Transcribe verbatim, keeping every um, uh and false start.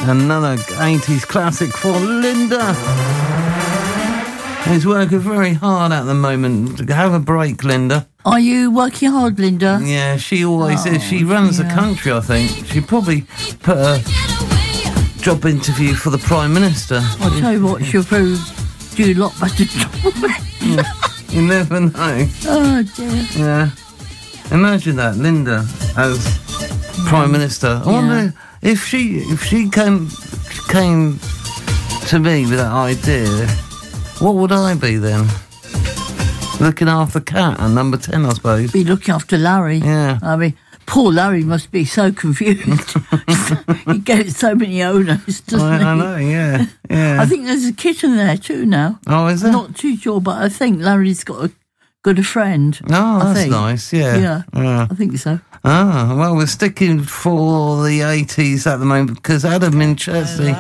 Another eighties classic for Linda. He's working very hard at the moment. Have a break, Linda. Are you working hard, Linda? Yeah, she always oh, is. She runs yeah. the country, I think. She probably put a job interview for the Prime Minister. I'll tell you what, she'll probably do a lot better job. Yeah. You never know. Oh, dear. Yeah. Imagine that, Linda as Prime Minister. I wonder Yeah. if she if she came came to me with that idea, what would I be then? Looking after Cat and number ten, I suppose. Be looking after Larry. Yeah. I mean, poor Larry must be so confused. He gets so many owners, doesn't I, he? I know, yeah. yeah. I think there's a kitten there too now. Oh, is there? Not too sure, but I think Larry's got a good a friend. Oh, I that's think. nice, yeah. Yeah, yeah. I think so. Ah, well, we're sticking for the eighties at the moment because Adam in Chelsea